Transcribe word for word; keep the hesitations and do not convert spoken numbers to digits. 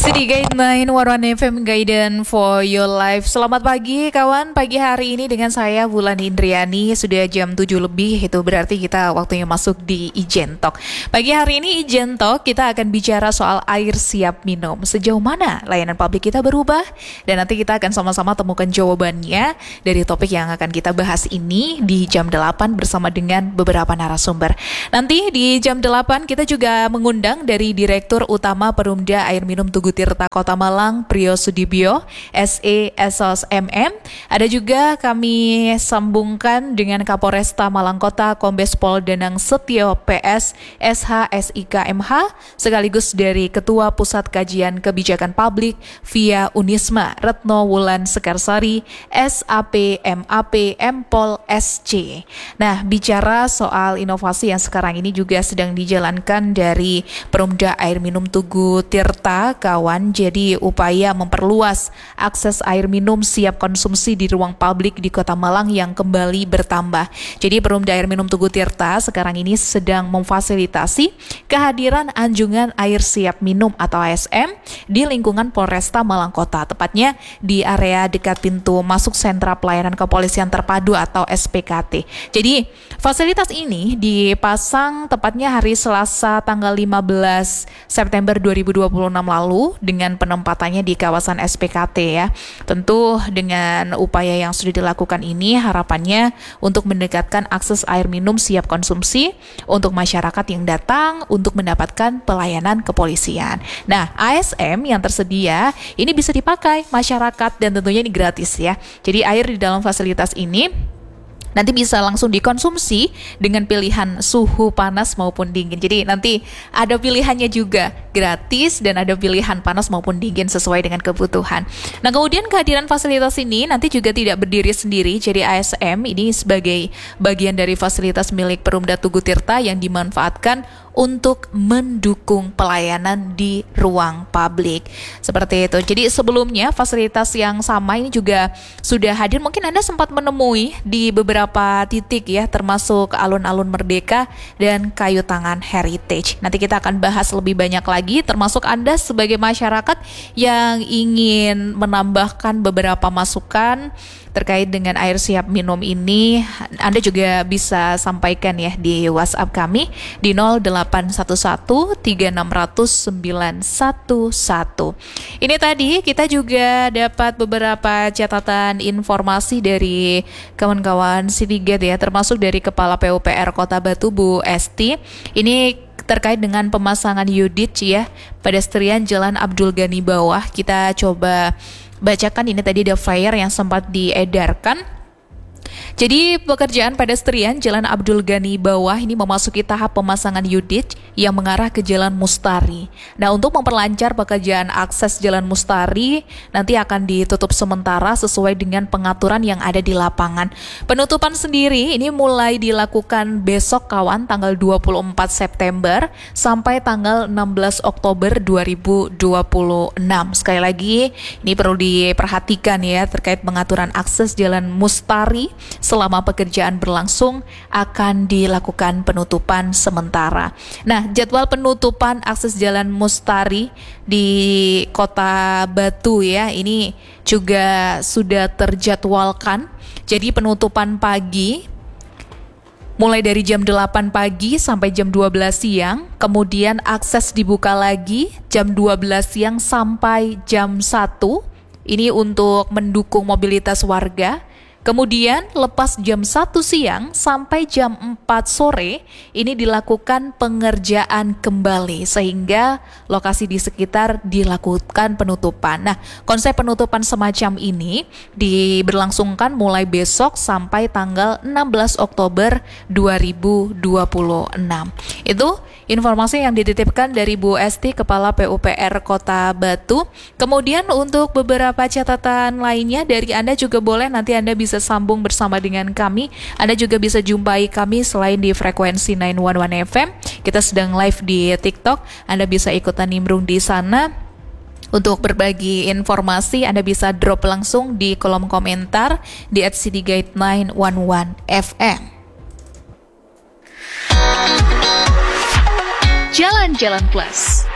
City Guide sembilan Warwan F M Guidance for your life. Selamat pagi kawan, pagi hari ini dengan saya Wulan Indriani. Sudah jam tujuh lebih, itu berarti kita waktunya masuk di Ijen Talk. Pagi hari ini Ijen Talk kita akan bicara soal air siap minum. Sejauh mana layanan publik kita berubah? Dan nanti kita akan sama-sama temukan jawabannya dari topik yang akan kita bahas ini di jam delapan bersama dengan beberapa narasumber. Nanti di jam delapan kita juga mengundang dari Direktur Utama Perumda Air Minum Tugu Tirta Kota Malang, Priyo Sudibyo, S E S O S M M. Ada juga kami sambungkan dengan Kapolresta Malang Kota, Kombes Pol Danang Setio P S, S H S I K M H, sekaligus dari Ketua Pusat Kajian Kebijakan Publik via Unisma, Retno Wulan Sekarsari, S A P M A P M Pol S C. Nah, bicara soal inovasi yang sekarang ini juga sedang dijalankan dari Perumda Air Minum Tugu Tirta, kawan. Jadi upaya memperluas akses air minum siap konsumsi di ruang publik di Kota Malang yang kembali bertambah. Jadi Perumda Air Minum Tugu Tirta sekarang ini sedang memfasilitasi kehadiran anjungan air siap minum atau A S M di lingkungan Polresta Malang Kota, tepatnya di area dekat pintu masuk Sentra Pelayanan Kepolisian Terpadu atau S P K T. Jadi fasilitas ini dipasang tepatnya hari Selasa tanggal lima belas September dua ribu dua puluh enam lalu dengan penempatannya di kawasan S P K T ya. Tentu dengan upaya yang sudah dilakukan ini harapannya untuk mendekatkan akses air minum siap konsumsi untuk masyarakat yang datang untuk mendapatkan pelayanan kepolisian. Nah, A S M yang tersedia ini bisa dipakai masyarakat dan tentunya ini gratis ya. Jadi air di dalam fasilitas ini nanti bisa langsung dikonsumsi dengan pilihan suhu panas maupun dingin. Jadi nanti ada pilihannya juga, gratis dan ada pilihan panas maupun dingin sesuai dengan kebutuhan. Nah, kemudian kehadiran fasilitas ini nanti juga tidak berdiri sendiri. Jadi A S M ini sebagai bagian dari fasilitas milik Perumda Tugu Tirta yang dimanfaatkan untuk mendukung pelayanan di ruang publik. Seperti itu. Jadi sebelumnya fasilitas yang sama ini juga sudah hadir. Mungkin Anda sempat menemui di beberapa titik ya, termasuk alun-alun Merdeka dan Kayu Tangan Heritage. Nanti kita akan bahas lebih banyak lagi, termasuk Anda sebagai masyarakat yang ingin menambahkan beberapa masukan terkait dengan air siap minum ini, Anda juga bisa sampaikan ya di WhatsApp kami di nol delapan satu satu tiga enam nol nol sembilan satu satu. Ini tadi kita juga dapat beberapa catatan informasi dari kawan-kawan City Guide ya, termasuk dari Kepala P U P R Kota Batu Bu Esti. Ini terkait dengan pemasangan U D I C ya, pedestrian Jalan Abdul Ghani Bawah. Kita coba bacakan ini tadi ada flyer yang sempat diedarkan. Jadi pekerjaan pedestrian Jalan Abdul Ghani Bawah ini memasuki tahap pemasangan U D I C yang mengarah ke Jalan Mustari. Nah, untuk memperlancar pekerjaan akses Jalan Mustari nanti akan ditutup sementara sesuai dengan pengaturan yang ada di lapangan. Penutupan sendiri ini mulai dilakukan besok kawan, tanggal dua puluh empat September sampai tanggal enam belas Oktober dua ribu dua puluh enam. Sekali lagi ini perlu diperhatikan ya terkait pengaturan akses Jalan Mustari. Selama pekerjaan berlangsung akan dilakukan penutupan sementara. Nah, jadwal penutupan akses Jalan Mustari di Kota Batu ya, ini juga sudah terjadwalkan. Jadi penutupan pagi mulai dari jam delapan pagi sampai jam dua belas siang, kemudian akses dibuka lagi jam dua belas siang sampai jam satu. Ini untuk mendukung mobilitas warga. Kemudian lepas jam satu siang sampai jam empat sore ini dilakukan pengerjaan kembali sehingga lokasi di sekitar dilakukan penutupan. Nah, konsep penutupan semacam ini diberlangsungkan mulai besok sampai tanggal enam belas Oktober dua ribu dua puluh enam. Itu informasi yang dititipkan dari Bu Esti, Kepala P U P R Kota Batu. Kemudian untuk beberapa catatan lainnya dari Anda juga boleh nanti Anda bisa sambung bersama dengan kami. Anda juga bisa jumpai kami selain di frekuensi sembilan satu satu F M. Kita sedang live di TikTok. Anda bisa ikutan nimbrung di sana. Untuk berbagi informasi, Anda bisa drop langsung di kolom komentar di at cityguide sembilan satu satu F M. Jalan-Jalan Plus.